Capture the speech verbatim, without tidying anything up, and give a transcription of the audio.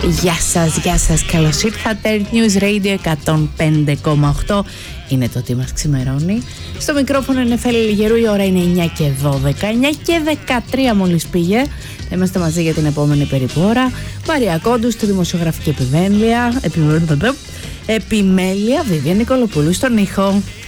Γεια σας, γεια σας, καλώς ήρθατε. News Radio εκατόν πέντε κόμμα οκτώ είναι το τι μας ξημερώνει. Στο μικρόφωνο είναι Φέλη Λιγερού, η ώρα είναι εννιά και δώδεκα, εννιά και δεκατρία μόλις πήγε. Θα είμαστε μαζί για την επόμενη περίπου ώρα. Μαρία Κόντου στη δημοσιογραφική επιμέλεια, επιμέλεια, Βιβία Νικολοπούλου στον ήχο.